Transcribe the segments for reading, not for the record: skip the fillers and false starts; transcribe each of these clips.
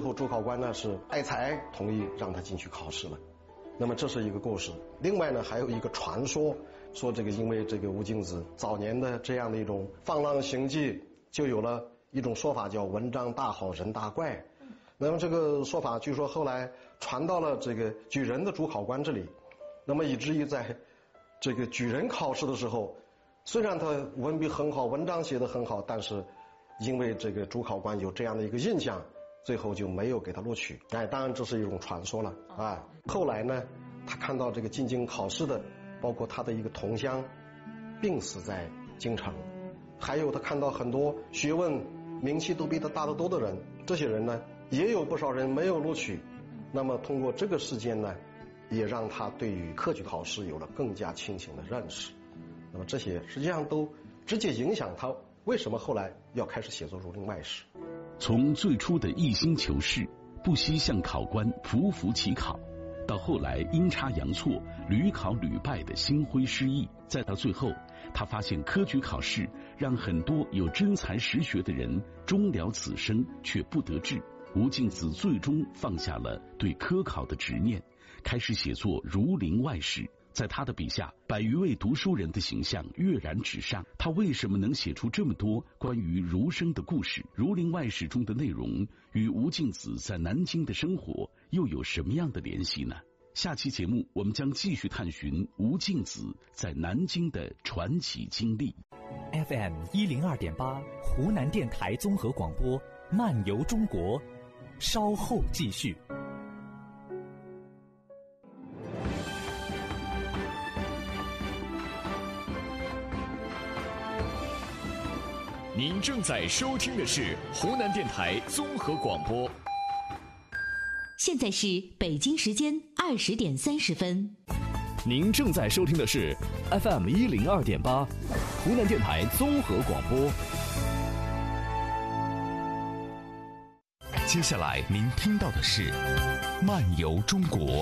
后主考官呢是爱才同意让他进去考试了。那么这是一个故事。另外呢还有一个传说，说这个因为这个吴敬梓早年的这样的一种放浪形迹，就有了一种说法叫文章大好人大怪。那么这个说法据说后来传到了这个举人的主考官这里，那么以至于在这个举人考试的时候，虽然他文笔很好，文章写得很好，但是因为这个主考官有这样的一个印象，最后就没有给他录取。当然这是一种传说了啊。后来呢，他看到这个进京考试的，包括他的一个同乡病死在京城，还有他看到很多学问名气都比他大得多的人，这些人呢也有不少人没有录取。那么通过这个事件呢，也让他对于科举考试有了更加清醒的认识。那么这些实际上都直接影响他为什么后来要开始写作《儒林外史》。 从最初的一心求是，不惜向考官匍匐起考，到后来阴差阳错屡考屡败的心灰失意，再到最后他发现科举考试让很多有真才实学的人终了此生却不得志。吴敬梓最终放下了对科考的执念，开始写作《儒林外史》。在他的笔下，100余位读书人的形象跃然纸上。他为什么能写出这么多关于儒生的故事？《儒林外史》中的内容与吴敬梓在南京的生活又有什么样的联系呢？下期节目我们将继续探寻吴敬梓在南京的传奇经历。 FM 102.8湖南电台综合广播，漫游中国，稍后继续。 您正在收听的是湖南电台综合广播。 现在是北京时间20点30分。 您正在收听的是 FM 102.8湖南电台综合广播。接下来您听到的是漫游中国。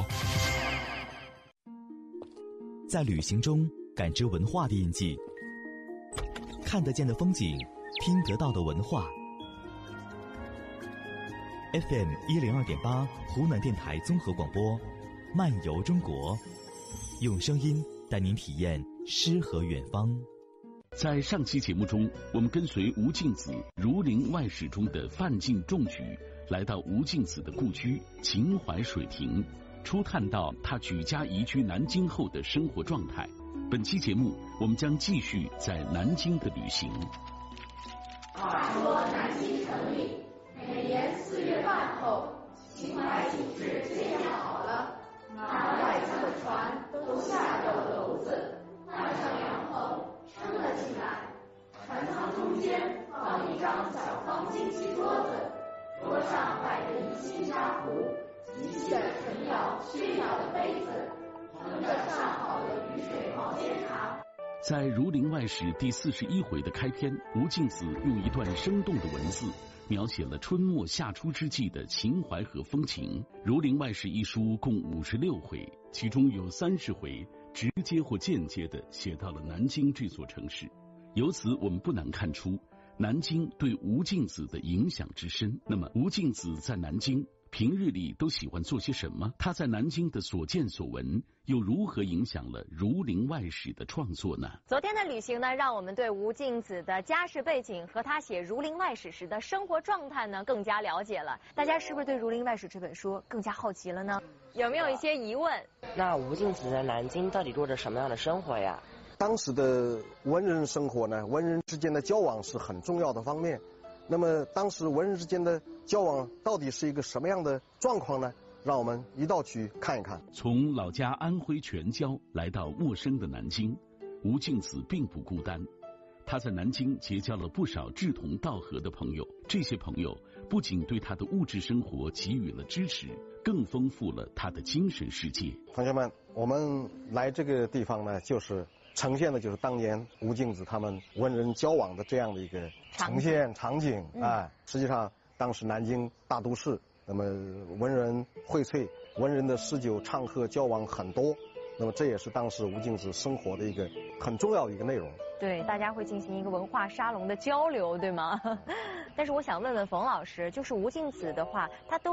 在旅行中感知文化的印记，看得见的风景，听得到的文化。FM 102.8湖南电台综合广播，漫游中国，用声音带您体验诗和远方。 在上期节目中，我们跟随吴敬梓《儒林外史》中的范进中举，来到吴敬梓的故居秦淮水亭，初探到他举家移居南京后的生活状态。本期节目，我们将继续在南京的旅行。 话说南京城里，每年4月半后，秦淮景致这样好了，那外江的船都下到了楼子，搭上凉棚，撑了起来。船舱中间放一张小方金漆桌子，桌上摆着一新茶壶，极细的陈窑宣窑的杯子，盛着上好的雨水毛尖茶。 在《儒林外史》第41回的开篇，吴敬梓用一段生动的文字描写了春末夏初之际的秦淮河风情。《儒林外史》一书共56回，其中有30回直接或间接地写到了南京这座城市。由此我们不难看出南京对吴敬梓的影响之深。那么吴敬梓在南京平日里都喜欢做些什么？他在南京的所见所闻又如何影响了《儒林外史》的创作呢？ 昨天的旅行呢，让我们对吴敬梓的家世背景和他写《儒林外史》时的生活状态呢更加了解了。大家是不是对《儒林外史》这本书更加好奇了呢？有没有一些疑问？ 那吴敬梓在南京到底过着什么样的生活呀？ 当时的文人生活呢，文人之间的交往是很重要的方面。那么当时文人之间的交往到底是一个什么样的状况呢？让我们一道去看一看。 从老家安徽全椒来到陌生的南京，吴敬梓并不孤单。他在南京结交了不少志同道合的朋友，这些朋友不仅对他的物质生活给予了支持，更丰富了他的精神世界。 同学们，我们来这个地方呢，就是呈现的就是当年吴敬梓他们文人交往的这样的一个呈现场景啊。实际上当时南京大都市，那么文人荟萃，文人的诗酒唱和交往很多，那么这也是当时吴敬梓生活的一个很重要的一个内容。 对，大家会进行一个文化沙龙的交流，对吗？但是我想问问冯老师，就是吴敬梓的话，他都